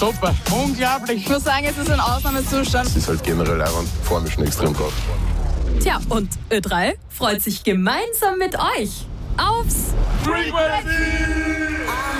Super, unglaublich. Ich muss sagen, es ist ein Ausnahmezustand. Es ist halt generell einfach, vor mich schon extrem drauf. Tja, und Ö3 freut sich gemeinsam mit euch aufs Frequency!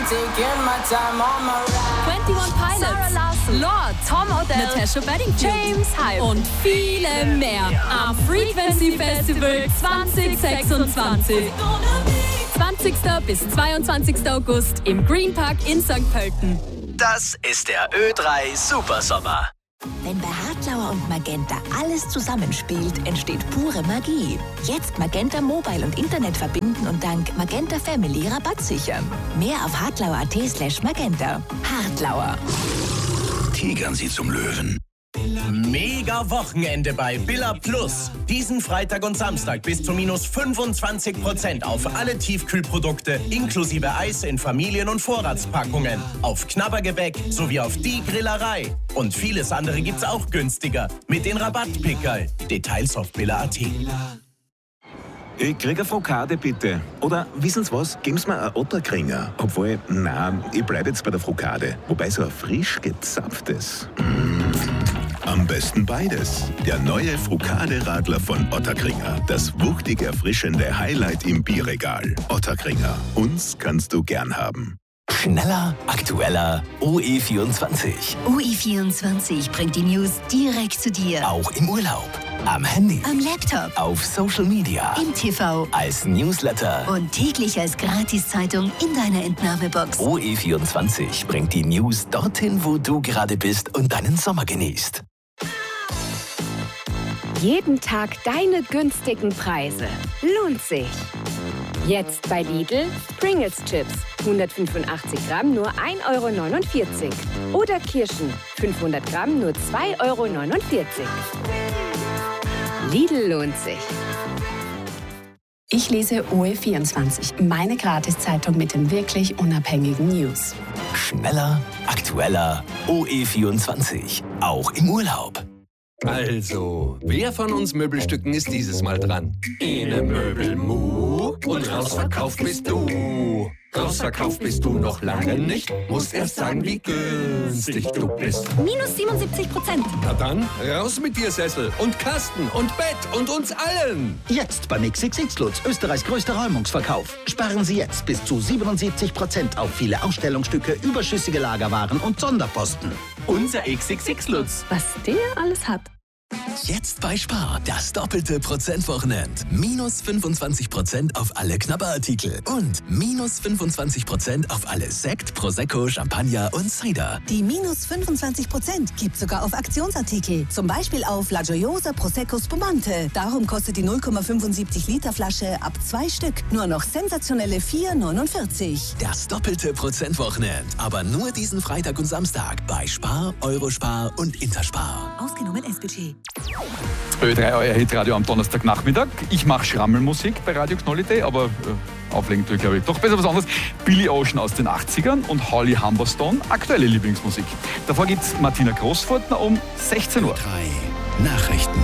21 Pilots, Lord, Tom Odell, Natasha Bedingfield, James Hype und viele mehr am Frequency Festival 2026. 20. bis 22. August im Green Park in St. Pölten. Das ist der Ö3 Supersommer. Wenn bei Hartlauer und Magenta alles zusammenspielt, entsteht pure Magie. Jetzt Magenta Mobile und Internet verbinden und dank Magenta Family Rabatt sichern. Mehr auf hartlauer.at/magenta. Hartlauer. Tigern Sie zum Löwen. Mega Wochenende bei Billa Plus. Diesen Freitag und Samstag bis zu minus 25% auf alle Tiefkühlprodukte inklusive Eis in Familien- und Vorratspackungen. Auf Knabbergebäck sowie auf die Grillerei. Und vieles andere gibt's auch günstiger mit den Rabattpickerl. Details auf billa.at. Ich krieg eine Frokade, bitte. Oder, wissen Sie was, geben Sie mir einen Otterkringer. Obwohl, nein, ich bleibe jetzt bei der Frokade. Wobei so ein frisch gezapftes. Am besten beides. Der neue Frokade-Radler von Otterkringer. Das wuchtig erfrischende Highlight im Bierregal. Otterkringer. Uns kannst du gern haben. Schneller, aktueller, OE24. UI24 bringt die News direkt zu dir. Auch im Urlaub, am Handy, Am Laptop, auf Social Media, im TV als Newsletter. und täglich als Gratiszeitung in deiner Entnahmebox. OE24 bringt die News dorthin, wo du gerade bist und deinen Sommer genießt. Jeden Tag deine günstigen Preise. Lohnt sich. Jetzt bei Lidl Pringles Chips. 185 Gramm nur 1,49 €. Oder Kirschen. 500 Gramm nur 2,49 €. Lidl lohnt sich. Ich lese OE24, meine Gratiszeitung mit den wirklich unabhängigen News. Schneller, aktueller, OE24. Auch im Urlaub. Also, wer von uns Möbelstücken ist dieses Mal dran? Ine Möbelmu und rausverkauft bist du. Rausverkauft bist du noch lange nicht. Musst erst sagen, wie günstig du bist. Minus 77%. Na dann, raus mit dir, Sessel und Kasten und Bett und uns allen. Jetzt beim XXX Lutz, Österreichs größter Räumungsverkauf. Sparen Sie jetzt bis zu 77% auf viele Ausstellungsstücke, überschüssige Lagerwaren und Sonderposten. Unser XXX Lutz. Was der alles hat. Jetzt bei Spar, das doppelte Prozentwochenend. Minus 25% auf alle Knabberartikel und minus 25% auf alle Sekt, Prosecco, Champagner und Cider. Die minus 25% gibt sogar auf Aktionsartikel. Zum Beispiel auf La Gioiosa Prosecco Spumante. Darum kostet die 0,75 Liter Flasche ab 2 Stück nur noch sensationelle 4,49. Das doppelte Prozentwochenend. Aber nur diesen Freitag und Samstag bei Spar, Eurospar und Interspar. Ausgenommen S-Budget. Ö3, euer Hitradio am Donnerstagnachmittag. Ich mache Schrammelmusik bei Radio Knolli, aber auflegen tue ich, glaube ich, doch besser was anderes. Billy Ocean aus den 80ern und Holly Humberstone, aktuelle Lieblingsmusik. Davor gibt's Martina Großfurtner um 16 Uhr. Ö3 Nachrichten.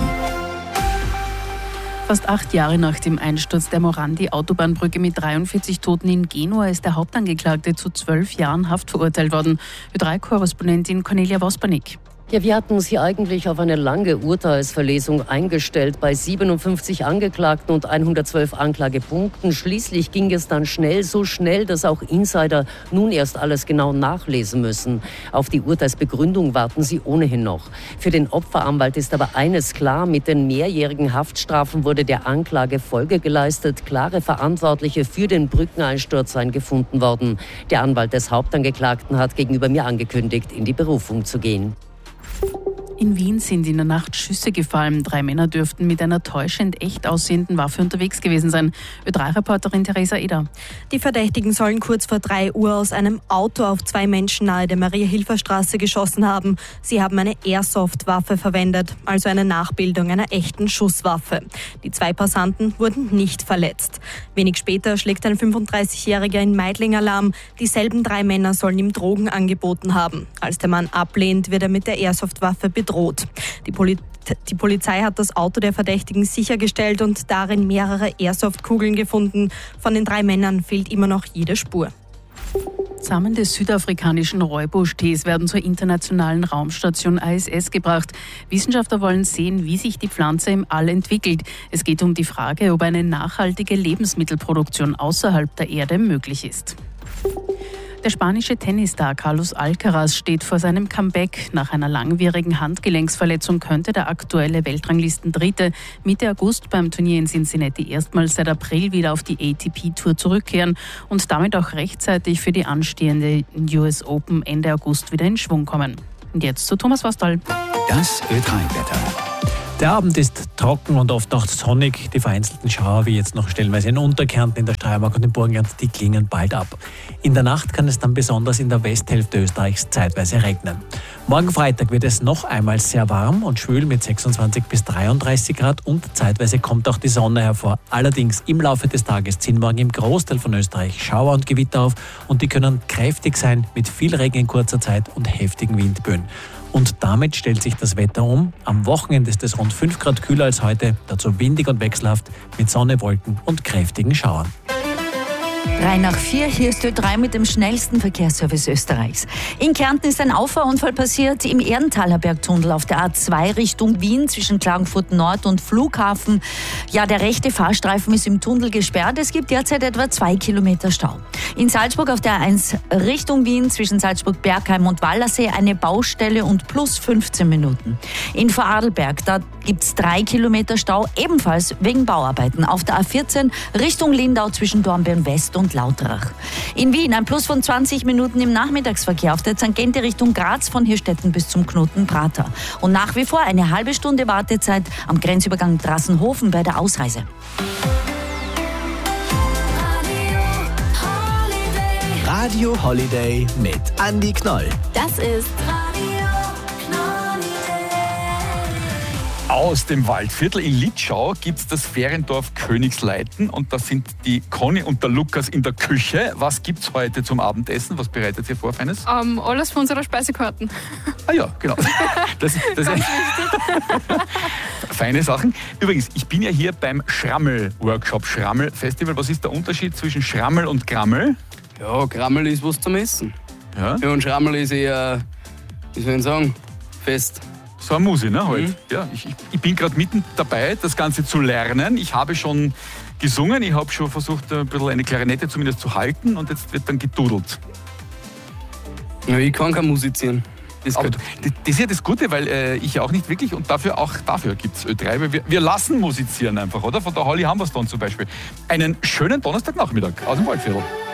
Fast 8 Jahre nach dem Einsturz der Morandi-Autobahnbrücke mit 43 Toten in Genua ist der Hauptangeklagte zu 12 Jahren Haft verurteilt worden. Ö3-Korrespondentin Cornelia Vospanik. Ja, wir hatten sie eigentlich auf eine lange Urteilsverlesung eingestellt bei 57 Angeklagten und 112 Anklagepunkten. Schließlich ging es dann schnell, so schnell, dass auch Insider nun erst alles genau nachlesen müssen. Auf die Urteilsbegründung warten sie ohnehin noch. Für den Opferanwalt ist aber eines klar: Mit den mehrjährigen Haftstrafen wurde der Anklage Folge geleistet. Klare Verantwortliche für den Brückeneinsturz seien gefunden worden. Der Anwalt des Hauptangeklagten hat gegenüber mir angekündigt, in die Berufung zu gehen. In Wien sind in der Nacht Schüsse gefallen. 3 Männer dürften mit einer täuschend echt aussehenden Waffe unterwegs gewesen sein. Ö3-Reporterin Theresa Eder. Die Verdächtigen sollen kurz vor 3 Uhr aus einem Auto auf 2 Menschen nahe der Maria-Hilfer-Straße geschossen haben. Sie haben eine Airsoft-Waffe verwendet, also eine Nachbildung einer echten Schusswaffe. Die 2 Passanten wurden nicht verletzt. Wenig später schlägt ein 35-Jähriger in Meidling Alarm. Dieselben 3 Männer sollen ihm Drogen angeboten haben. Als der Mann ablehnt, wird er mit der Airsoft-Waffe bedroht. Die Polizei hat das Auto der Verdächtigen sichergestellt und darin mehrere Airsoft-Kugeln gefunden. Von den 3 Männern fehlt immer noch jede Spur. Samen des südafrikanischen Rooibos-Tees werden zur internationalen Raumstation ISS gebracht. Wissenschaftler wollen sehen, wie sich die Pflanze im All entwickelt. Es geht um die Frage, ob eine nachhaltige Lebensmittelproduktion außerhalb der Erde möglich ist. Der spanische Tennisstar Carlos Alcaraz steht vor seinem Comeback. Nach einer langwierigen Handgelenksverletzung könnte der aktuelle Weltranglistendritte Mitte August beim Turnier in Cincinnati erstmals seit April wieder auf die ATP-Tour zurückkehren und damit auch rechtzeitig für die anstehende US Open Ende August wieder in Schwung kommen. Und jetzt zu Thomas Wastal. Das Ö3-Wetter. Der Abend ist trocken und oft noch sonnig. Die vereinzelten Schauer, wie jetzt noch stellenweise in Unterkärnten, in der Steiermark und im Burgenland, die klingen bald ab. In der Nacht kann es dann besonders in der Westhälfte Österreichs zeitweise regnen. Morgen Freitag wird es noch einmal sehr warm und schwül mit 26 bis 33 Grad und zeitweise kommt auch die Sonne hervor. Allerdings im Laufe des Tages ziehen morgen im Großteil von Österreich Schauer und Gewitter auf und die können kräftig sein mit viel Regen in kurzer Zeit und heftigen Windböen. Und damit stellt sich das Wetter um. Am Wochenende ist es rund 5 Grad kühler als heute, dazu windig und wechselhaft mit Sonne, Wolken und kräftigen Schauern. 3 nach 4, hier ist Ö3 mit dem schnellsten Verkehrsservice Österreichs. In Kärnten ist ein Auffahrunfall passiert im Erdenthaler Bergtunnel auf der A2 Richtung Wien zwischen Klagenfurt Nord und Flughafen. Ja, der rechte Fahrstreifen ist im Tunnel gesperrt. Es gibt derzeit etwa 2 Kilometer Stau. In Salzburg auf der A1 Richtung Wien zwischen Salzburg-Bergheim und Wallersee eine Baustelle und plus 15 Minuten. In Vorarlberg, da gibt es 3 Kilometer Stau, ebenfalls wegen Bauarbeiten. Auf der A14 Richtung Lindau zwischen Dornbirn West und Lautrach. In Wien ein Plus von 20 Minuten im Nachmittagsverkehr auf der Tangente Richtung Graz von Hirstetten bis zum Knoten Prater. Und nach wie vor eine halbe Stunde Wartezeit am Grenzübergang Drassenhofen bei der Ausreise. Radio Holiday mit Andi Knoll. Das ist Aus dem Waldviertel in Litschau gibt es das Feriendorf Königsleiten und da sind die Conny und der Lukas in der Küche. Was gibt es heute zum Abendessen? Was bereitet ihr vor, Feines? Alles von unserer Speisekarten. Ah ja, genau. Das feine Sachen. Übrigens, ich bin ja hier beim Schrammel-Workshop, Schrammel-Festival. Was ist der Unterschied zwischen Schrammel und Grammel? Ja, Grammel ist was zum Essen. Ja? Ja, und Schrammel ist eher, wie soll ich sagen, fest. So eine Musik, ne, halt. Ja, ich bin gerade mitten dabei, das Ganze zu lernen. Ich habe schon gesungen, ich habe schon versucht, ein bisschen eine Klarinette zumindest zu halten und jetzt wird dann gedudelt. Ja, ich kann kein musizieren. Aber das ist ja das Gute, weil ich ja auch nicht wirklich und dafür gibt es Ö3, weil wir lassen musizieren einfach, oder? Von der Holly Humberstone zum Beispiel. Einen schönen Donnerstagnachmittag aus dem Waldviertel.